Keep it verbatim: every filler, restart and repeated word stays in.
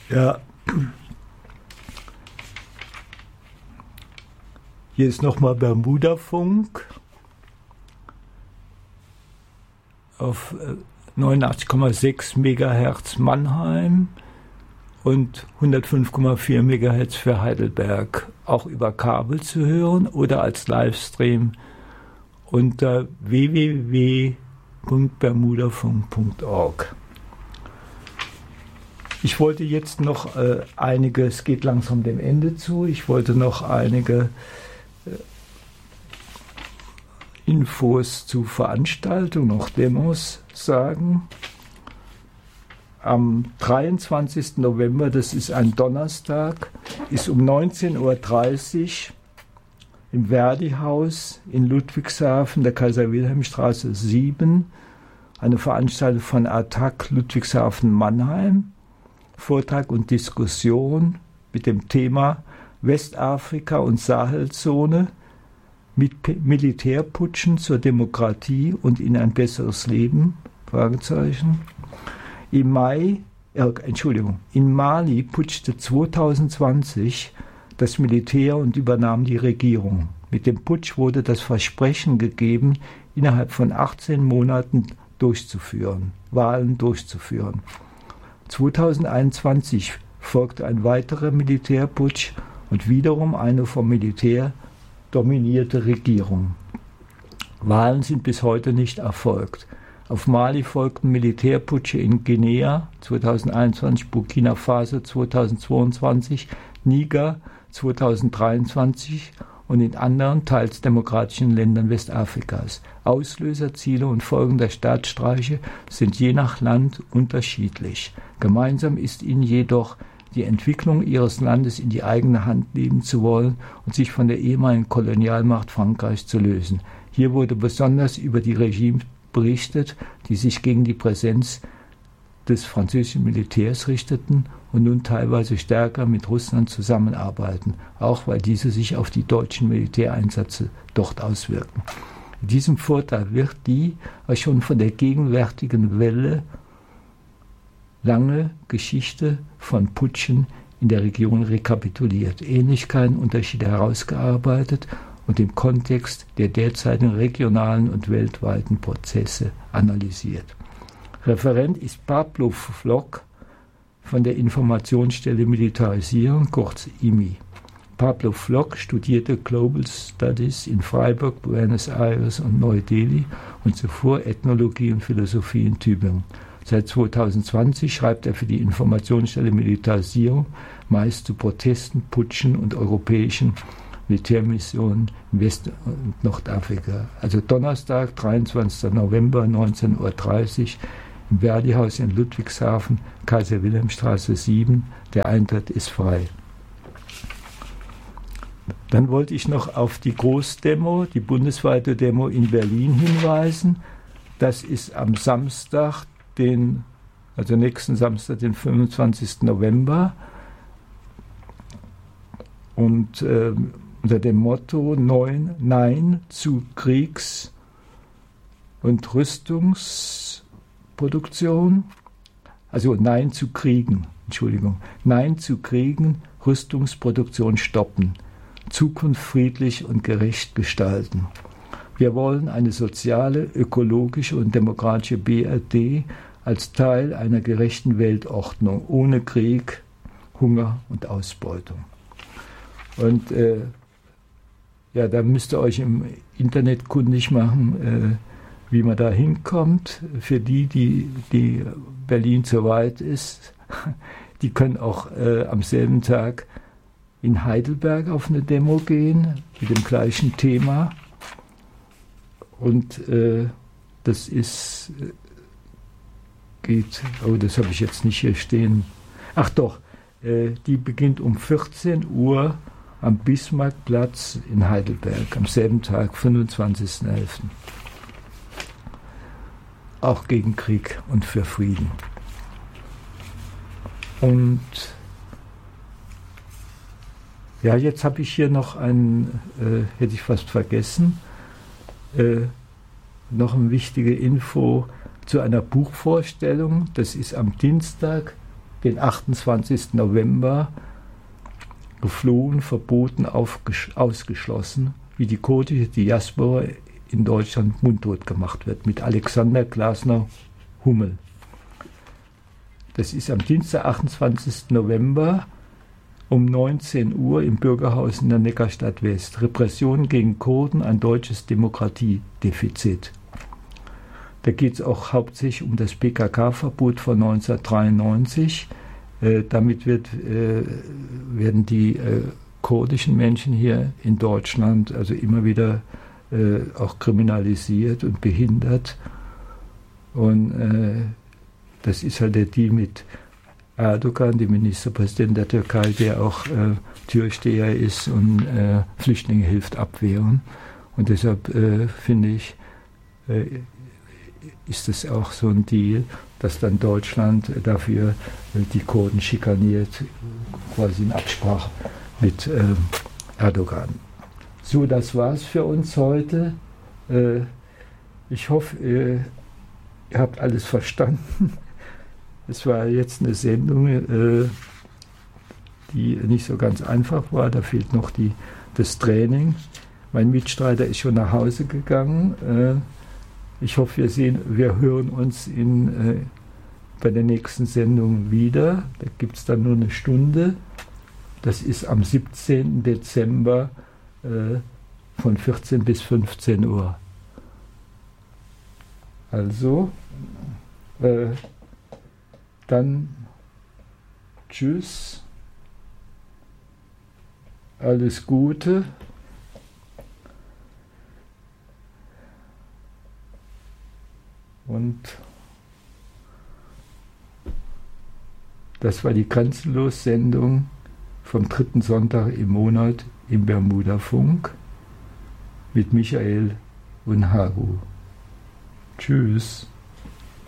Ja. Hier ist nochmal Bermuda-Funk auf neunundachtzig Komma sechs Megahertz Mannheim und hundertfünf Komma vier Megahertz für Heidelberg, auch über Kabel zu hören oder als Livestream unter w w w punkt bermudafunk punkt org. Ich wollte jetzt noch äh, einige, es geht langsam dem Ende zu, ich wollte noch einige äh, Infos zu Veranstaltungen, noch Demos sagen. Am dreiundzwanzigsten November, das ist ein Donnerstag, ist um neunzehn Uhr dreißig im Verdi-Haus in Ludwigshafen, der Kaiser-Wilhelm-Straße sieben, eine Veranstaltung von A T A C Ludwigshafen-Mannheim, Vortrag und Diskussion mit dem Thema Westafrika und Sahelzone mit Militärputschen zur Demokratie und in ein besseres Leben, Fragezeichen. Im Mai, äh, Entschuldigung, in Mali putschte zweitausendzwanzig das Militär und übernahm die Regierung. Mit dem Putsch wurde das Versprechen gegeben, innerhalb von achtzehn Monaten durchzuführen, Wahlen durchzuführen. zweitausendeinundzwanzig folgte ein weiterer Militärputsch und wiederum eine vom Militär dominierte Regierung. Wahlen sind bis heute nicht erfolgt. Auf Mali folgten Militärputsche in Guinea zweitausendeinundzwanzig, Burkina Faso zweitausendzweiundzwanzig, Niger zweitausenddreiundzwanzig und in anderen, teils demokratischen Ländern Westafrikas. Auslöser, Ziele und Folgen der Staatsstreiche sind je nach Land unterschiedlich. Gemeinsam ist ihnen jedoch, die Entwicklung ihres Landes in die eigene Hand nehmen zu wollen und sich von der ehemaligen Kolonialmacht Frankreichs zu lösen. Hier wurde besonders über die Regimes berichtet, die sich gegen die Präsenz des französischen Militärs richteten und nun teilweise stärker mit Russland zusammenarbeiten, auch weil diese sich auf die deutschen Militäreinsätze dort auswirken. In diesem Vortrag wird die schon von der gegenwärtigen Welle lange Geschichte von Putschen in der Region rekapituliert, Ähnlichkeiten, Unterschiede herausgearbeitet und im Kontext der derzeitigen regionalen und weltweiten Prozesse analysiert. Referent ist Pablo Flock von der Informationsstelle Militarisierung, kurz I M I. Pablo Flock studierte Global Studies in Freiburg, Buenos Aires und Neu-Delhi und zuvor Ethnologie und Philosophie in Tübingen. Seit zweitausendzwanzig schreibt er für die Informationsstelle Militarisierung, meist zu Protesten, Putschen und europäischen Militärmissionen in West- und Nordafrika. Also Donnerstag, dreiundzwanzigsten November, neunzehn Uhr dreißig im Verdi-Haus in Ludwigshafen, Kaiser-Wilhelm-Straße sieben. Der Eintritt ist frei. Dann wollte ich noch auf die Großdemo, die bundesweite Demo in Berlin hinweisen. Das ist am Samstag, den, also nächsten Samstag, den fünfundzwanzigsten November. Und äh, unter dem Motto neun, Nein zu Kriegs- und Rüstungsproduktion, also Nein zu Kriegen, Entschuldigung, Nein zu Kriegen, Rüstungsproduktion stoppen, Zukunft friedlich und gerecht gestalten. Wir wollen eine soziale, ökologische und demokratische B R D als Teil einer gerechten Weltordnung, ohne Krieg, Hunger und Ausbeutung. Und äh, ja, da müsst ihr euch im Internet kundig machen, äh, wie man da hinkommt. Für die, die, die Berlin zu weit ist, die können auch äh, am selben Tag in Heidelberg auf eine Demo gehen, mit dem gleichen Thema. Und äh, das ist, äh, geht, oh, das habe ich jetzt nicht hier stehen. Ach doch, äh, die beginnt um vierzehn Uhr am Bismarckplatz in Heidelberg, am selben Tag, fünfundzwanzigsten elften Auch gegen Krieg und für Frieden. Und ja, jetzt habe ich hier noch einen, äh, hätte ich fast vergessen, äh, noch eine wichtige Info zu einer Buchvorstellung. Das ist am Dienstag, den achtundzwanzigsten November geflohen, verboten, ausgeschlossen, wie die kurdische Diaspora in Deutschland mundtot gemacht wird, mit Alexander Glasner Hummel. Das ist am Dienstag, achtundzwanzigsten November um neunzehn Uhr im Bürgerhaus in der Neckarstadt West. Repression gegen Kurden, ein deutsches Demokratiedefizit. Da geht es auch hauptsächlich um das P K K-Verbot von neunzehnhundertdreiundneunzig. Äh, damit wird, äh, werden die äh, kurdischen Menschen hier in Deutschland also immer wieder äh, auch kriminalisiert und behindert. Und äh, das ist halt der Deal mit Erdogan, dem Ministerpräsidenten der Türkei, der auch äh, Türsteher ist und äh, Flüchtlinge hilft abwehren. Und deshalb äh, finde ich, äh, ist das auch so ein Deal, dass dann Deutschland dafür äh, die Kurden schikaniert, quasi in Absprache mit äh, Erdogan. So, das war's für uns heute. Äh, ich hoffe, äh, ihr habt alles verstanden. Es war jetzt eine Sendung, äh, die nicht so ganz einfach war. Da fehlt noch die, das Training. Mein Mitstreiter ist schon nach Hause gegangen. Äh, ich hoffe, wir sehen, wir hören uns in, äh, bei der nächsten Sendung wieder. Da gibt es dann nur eine Stunde. Das ist am siebzehnten Dezember äh, von vierzehn bis fünfzehn Uhr. Also, äh, dann tschüss, alles Gute. Und das war die Grenzenlos-Sendung vom dritten Sonntag im Monat im Bermuda-Funk mit Michael und Haru. Tschüss.